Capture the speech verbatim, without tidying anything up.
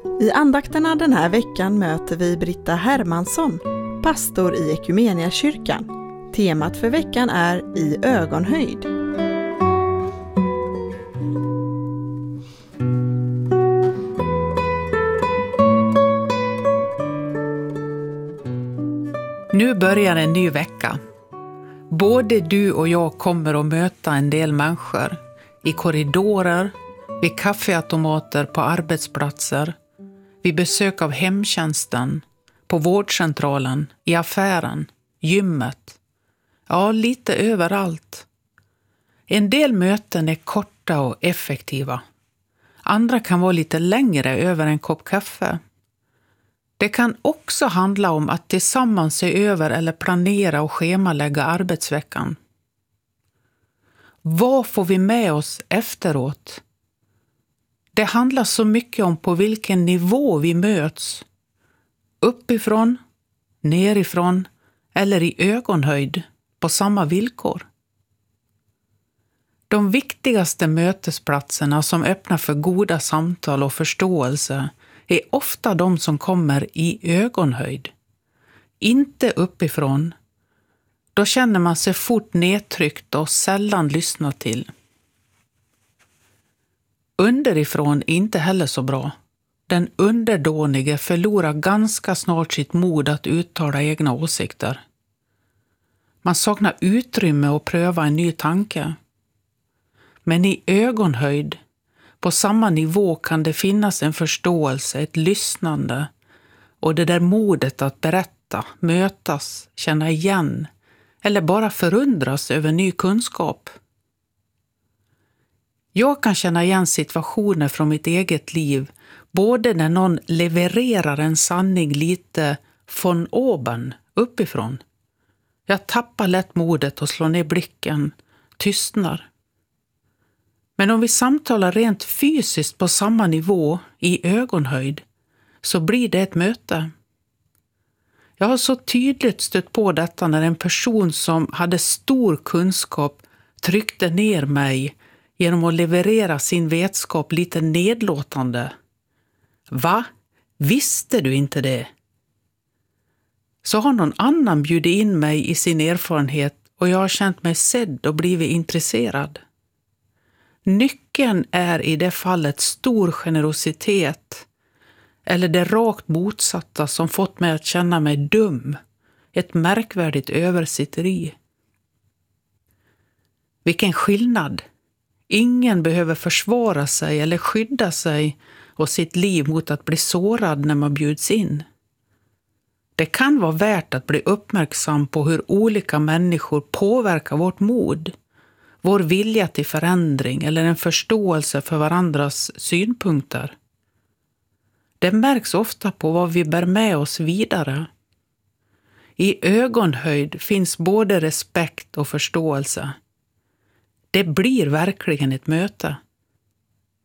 I andakterna den här veckan möter vi Britta Hermansson, pastor i Ekumeniakyrkan. Temat för veckan är i ögonhöjd. Nu börjar en ny vecka. Både du och jag kommer att möta en del människor i korridorer, vid kaffeautomater på arbetsplatser, vid besök av hemtjänsten, på vårdcentralen, i affären, gymmet. Ja, lite överallt. En del möten är korta och effektiva. Andra kan vara lite längre över en kopp kaffe. Det kan också handla om att tillsammans se över eller planera och schemalägga arbetsveckan. Vad får vi med oss efteråt? Det handlar så mycket om på vilken nivå vi möts. Uppifrån, nerifrån eller i ögonhöjd på samma villkor. De viktigaste mötesplatserna som öppnar för goda samtal och förståelse är ofta de som kommer i ögonhöjd. Inte uppifrån. Då känner man sig fort nedtryckt och sällan lyssnat till. Underifrån är inte heller så bra. Den underdånige förlorar ganska snart sitt mod att uttala egna åsikter. Man saknar utrymme att pröva en ny tanke. Men i ögonhöjd, på samma nivå, kan det finnas en förståelse, ett lyssnande och det där modet att berätta, mötas, känna igen eller bara förundras över ny kunskap. Jag kan känna igen situationer från mitt eget liv, både när någon levererar en sanning lite von oben, uppifrån. Jag tappar lätt modet och slår ner blicken, tystnar. Men om vi samtalar rent fysiskt på samma nivå, i ögonhöjd, så blir det ett möte. Jag har så tydligt stött på detta när en person som hade stor kunskap tryckte ner mig genom att leverera sin vetskap lite nedlåtande. Va? Visste du inte det? Så har någon annan bjudit in mig i sin erfarenhet och jag har känt mig sedd och blivit intresserad. Nyckeln är i det fallet stor generositet eller det rakt motsatta som fått mig att känna mig dum, ett märkvärdigt översitteri. Vilken skillnad! Ingen behöver försvara sig eller skydda sig och sitt liv mot att bli sårad när man bjuds in. Det kan vara värt att bli uppmärksam på hur olika människor påverkar vårt mod, vår vilja till förändring eller en förståelse för varandras synpunkter. Det märks ofta på vad vi bär med oss vidare. I ögonhöjd finns både respekt och förståelse. Det blir verkligen ett möte.